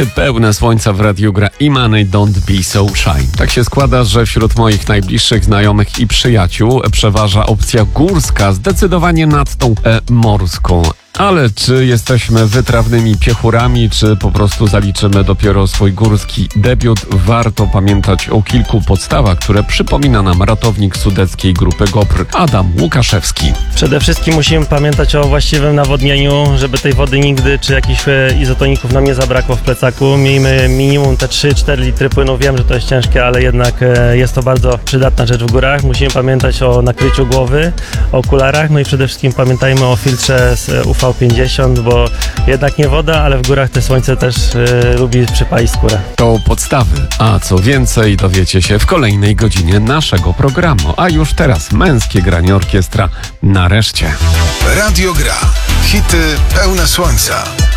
Hity pełne słońca w Radiu Gra i Money Don't Be So Shy. Tak się składa, że wśród moich najbliższych znajomych i przyjaciół przeważa opcja górska, zdecydowanie nad tą morską. Ale czy jesteśmy wytrawnymi piechurami, czy po prostu zaliczymy dopiero swój górski debiut? Warto pamiętać o kilku podstawach, które przypomina nam ratownik sudeckiej grupy GOPR Adam Łukaszewski. Przede wszystkim musimy pamiętać o właściwym nawodnieniu, żeby tej wody nigdy czy jakichś izotoników nam nie zabrakło w plecaku. Miejmy minimum te 3-4 litry płynu. Wiem, że to jest ciężkie, ale jednak jest to bardzo przydatna rzecz w górach. Musimy pamiętać o nakryciu głowy, o okularach, no i przede wszystkim pamiętajmy o filtrze z UV50, bo jednak nie woda, ale w górach te słońce też lubi przypalić skórę. To podstawy, a co więcej dowiecie się w kolejnej godzinie naszego programu. A już teraz męskie granie orkiestra nareszcie. Radio Gra. Hity pełne słońca.